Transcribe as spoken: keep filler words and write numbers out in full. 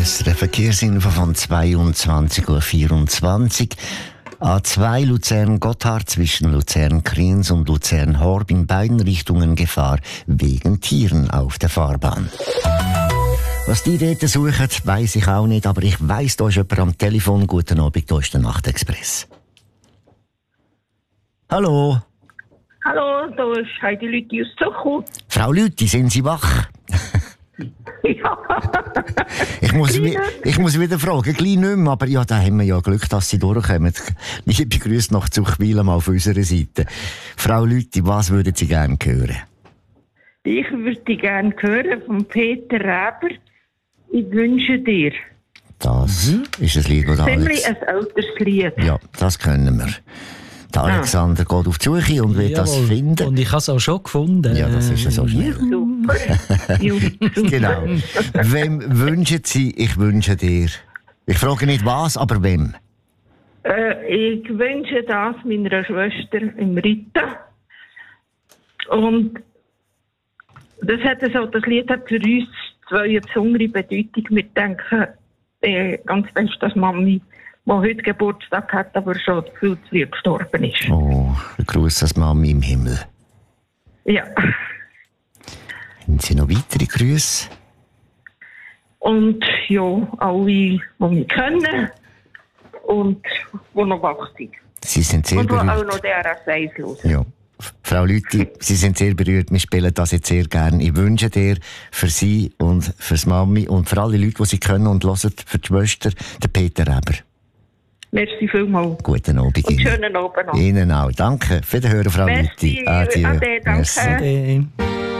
S R Verkehrsinfo von zweiundzwanzig Uhr vierundzwanzig. A zwei Luzern-Gotthard zwischen Luzern-Kriens und Luzern-Horb in beiden Richtungen Gefahr wegen Tieren auf der Fahrbahn. Was die dort suchen, weiss ich auch nicht, aber ich weiss, da ist jemand am Telefon. Guten Abend, da ist der Nachtexpress. Hallo. Hallo, da ist Heidi Lüthi aus Zuchel. Frau Lüthi, sind Sie wach? Ja. ich, muss wi- ich muss wieder fragen, gleich nicht mehr, aber ja, da haben wir ja Glück, dass Sie durchkommen. Liebe Grüße nach Zuchwil auf unserer Seite. Frau Lüthi, was würden Sie gerne hören? Ich würde gerne hören von Peter Reber. Ich wünsche dir. Das mhm. ist ein Lied, das Alex... ein älteres Lied. Ja, das können wir. Der Alexander ah. geht auf die Suche und will Jawohl. das finden. Und ich habe es auch schon gefunden. Ja, das ist ja so schnell. Super. Genau. Wem wünschen Sie, ich wünsche dir? Ich frage nicht was, aber wem? Äh, ich wünsche das meiner Schwester im Rita. Und das, hat so, das Lied hat für uns zwei eine besondere Bedeutung. Wir denken äh, ganz fest, dass Mami, die heute Geburtstag hat, aber schon viel zu früh gestorben ist. Oh, ein Gruß an Mami im Himmel. Ja. Haben Sie noch weitere Grüße? Und ja, alle, die wir kennen und die noch wach sind. Sie sind sehr und berührt. Und auch noch D R S eins hören. Ja. Frau Lüthi, Sie sind sehr berührt. Wir spielen das jetzt sehr gerne. Ich wünsche dir für Sie und für die Mami und für alle Leute, die Sie können und hören, für die Schwester, den Peter Reber. Merci vielmals. Guten Abend. Und schönen Abend noch. Ihnen auch. Danke. Für den Hören, Frau Lüthi. Merci. Ade, danke. Merci. Ade.